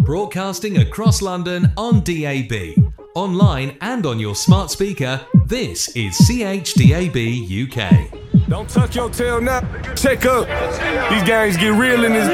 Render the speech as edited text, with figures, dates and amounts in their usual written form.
Broadcasting across London on DAB. Online and on your smart speaker, this is CHDAB UK. Don't tuck your tail now. Check up. These guys get real in this